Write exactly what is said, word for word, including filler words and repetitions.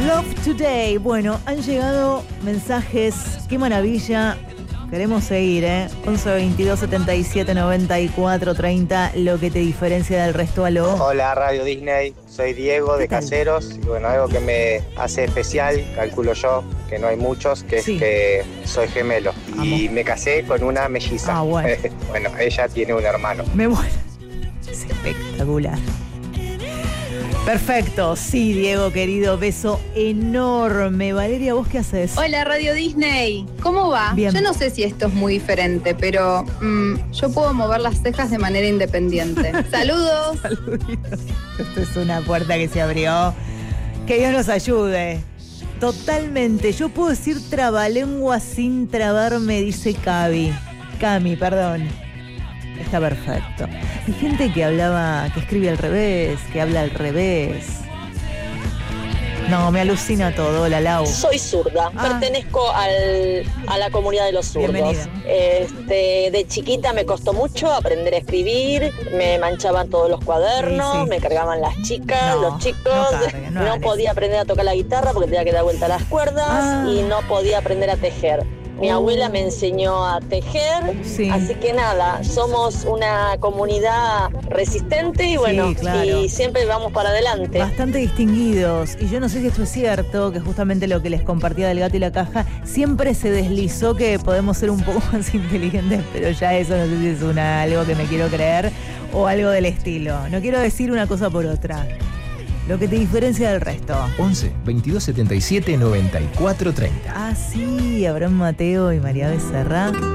Love Today. Bueno, han llegado mensajes. Qué maravilla. Queremos seguir, ¿eh? once veintidós setenta y siete noventa y cuatro treinta. Lo que te diferencia del resto. Aló. Hola, Radio Disney. Soy Diego de Caseros. Y bueno, algo que me hace especial, calculo yo, que no hay muchos, que Sí. es que soy gemelo. Y Amo. me casé con una melliza. Ah, bueno. Bueno, ella tiene un hermano. Me muero. Es espectacular. Perfecto. Sí, Diego, querido. Beso enorme. Valeria, ¿vos qué haces? Hola Radio Disney, ¿cómo va? Bien. Yo no sé si esto es muy diferente, pero mm, yo puedo mover las cejas de manera independiente. Saludos. Saluditos. Esto es una puerta que se abrió. Que Dios nos ayude. Totalmente. Yo puedo decir trabalengua sin trabarme, dice Cavi. Cami, perdón. Está perfecto. Hay gente que hablaba, que escribe al revés, que habla al revés. No, me alucina todo. La Lau. Soy zurda, Ah. pertenezco al, a la comunidad de los zurdos. Bienvenida. Este, de chiquita me costó mucho aprender a escribir, me manchaban todos los cuadernos, Sí, sí. me cargaban las chicas, No, los chicos, no carguen, no no, hagan podía aprender a tocar la guitarra porque tenía que dar vuelta a las cuerdas Ah. y no podía aprender a tejer. Mi Oh. abuela me enseñó a tejer, Sí. así que nada, somos una comunidad resistente y bueno, claro. y siempre vamos para adelante. Bastante distinguidos. Y yo no sé si esto es cierto, que justamente lo que les compartía del gato y la caja, siempre se deslizó que podemos ser un poco más inteligentes, pero ya eso no sé si es una, algo que me quiero creer o algo del estilo. No quiero decir una cosa por otra. Lo que te diferencia del resto. once veintidós setenta y siete noventa y cuatro treinta. Ah, sí, Abraham Mateo y María Becerra.